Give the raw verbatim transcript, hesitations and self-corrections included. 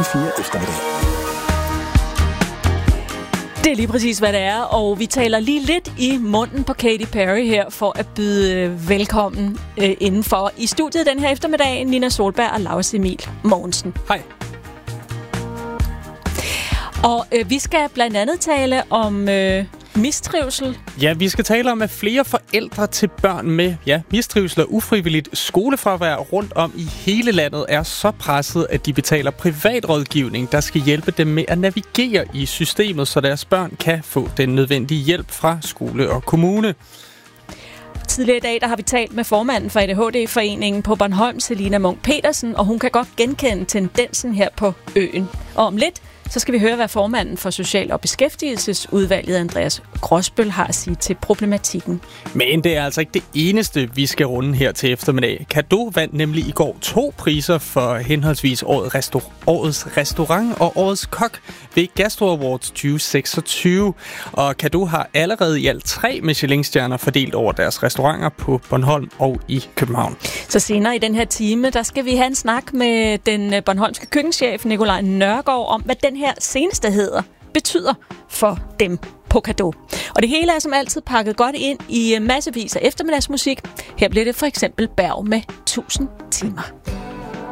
P fire Eftermiddag. Det er lige præcis, hvad det er, og vi taler lige lidt i munden på Katy Perry her for at byde velkommen øh, indenfor. I studiet den her eftermiddag, Nina Solberg og Laus Emil Mogensen. Hej. Og øh, vi skal blandt andet tale om øh, mistrivsel. Ja, vi skal tale om, at flere forældre til børn med ja, mistrivsel og ufrivilligt skolefravær rundt om i hele landet er så presset, at de betaler privatrådgivning, der skal hjælpe dem med at navigere i systemet, så deres børn kan få den nødvendige hjælp fra skole og kommune. Tidligere i dag der har vi talt med formanden for A D H D-foreningen på Bornholm, Selina Munk-Petersen, og hun kan godt genkende tendensen her på øen. Og om lidt, så skal vi høre, hvad formanden for Social- og Beskæftigelsesudvalget, Andreas Gråsbøl, har at sige til problematikken. Men det er altså ikke det eneste, vi skal runde her til eftermiddag. Cadeau vandt nemlig i går to priser for henholdsvis årets, restaur- årets restaurant og årets kok ved Gastro Awards tyve seksogtyve. Og Cadeau har allerede i alt tre Michelin-stjerner fordelt over deres restauranter på Bornholm og i København. Så senere i den her time, der skal vi have en snak med den bornholmske køkkenchef Nikolaj Nørgaard om, hvad den her seneste hedder betyder for dem på Cadeau. Og det hele er som altid pakket godt ind i massevis af eftermiddagsmusik. Her bliver det for eksempel Berg med tusind timer.